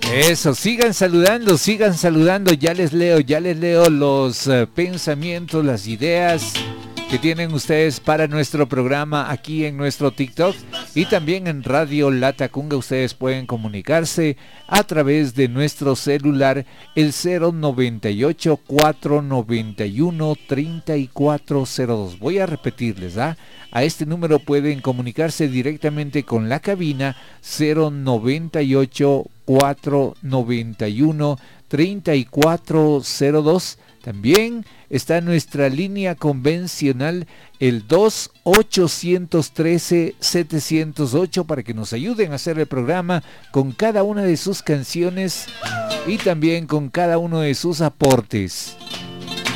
Eso, sigan saludando, ya les leo los pensamientos, las ideas que tienen ustedes para nuestro programa aquí en nuestro TikTok y también en Radio Latacunga. Ustedes pueden comunicarse a través de nuestro celular, el 098-491-3402. Voy a repetirles, a este número pueden comunicarse directamente con la cabina, 098-491-3402. También está nuestra línea convencional, el 2-813-708, para que nos ayuden a hacer el programa con cada una de sus canciones y también con cada uno de sus aportes.